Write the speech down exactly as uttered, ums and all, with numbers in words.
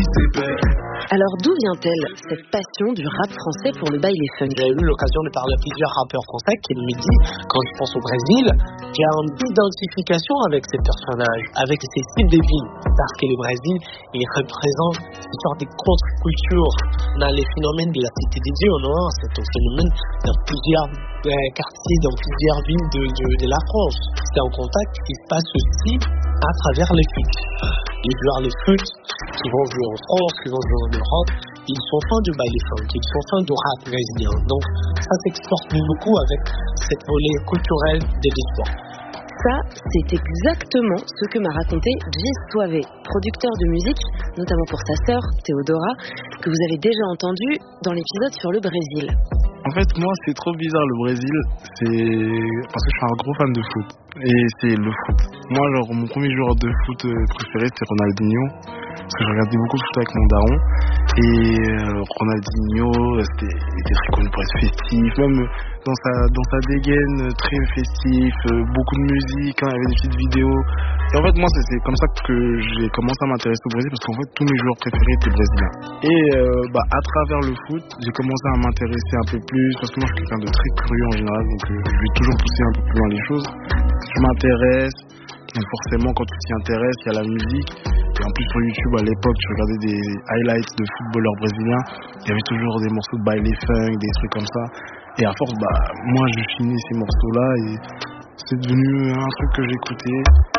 Alors d'où vient-elle, cette passion du rap français pour le baile funk? J'ai eu l'occasion de parler à plusieurs rappeurs français qui me disent, quand je pense au Brésil, j'ai une identification avec ces personnages, avec ces styles de vie, parce que le Brésil, il représente une sorte de contre-culture dans les phénomènes de la cité des dieux, non? C'est un phénomène dans plusieurs euh, quartiers, dans plusieurs villes de, de, de la France. C'est un contact qui se passe aussi à travers les foot. Les joueurs de foot qui vont jouer en France, qui vont jouer en Europe, ils sont fans de baile funk, ils sont fans de rap brésilien. Donc ça s'exporte beaucoup avec cette volet culturelle de l'histoire. Ça, c'est exactement ce que m'a raconté Gis Soave, producteur de musique, notamment pour sa sœur, Théodora, que vous avez déjà entendu dans l'épisode sur le Brésil. En fait, moi, c'est trop bizarre le Brésil, c'est parce que je suis un gros fan de foot, et c'est le foot. Moi, genre, mon premier joueur de foot préféré, c'était Ronaldinho, parce que je regardais beaucoup de foot avec mon daron, et euh, Ronaldinho, c'était, il était très connu pour être festif, même dans sa, dans sa dégaine, très festif, euh, beaucoup de musique, hein, il y avait des petites vidéos. Et en fait, moi, c'est, c'est comme ça que j'ai commencé à m'intéresser au Brésil, parce qu'en fait, tous mes joueurs préférés étaient brésiliens. Et euh, bah, à travers le foot, j'ai commencé à m'intéresser un peu plus, parce que moi, je suis quelqu'un de très curieux en général, donc euh, je vais toujours pousser un peu plus loin les choses. Je m'intéresse, donc forcément, quand tu t'y intéresses, il y a la musique. Et en plus, sur YouTube, à l'époque, je regardais des highlights de footballeurs brésiliens. Il y avait toujours des morceaux de baile funk, des trucs comme ça. Et à force, bah, moi, je finis ces morceaux-là et c'est devenu un truc que j'écoutais.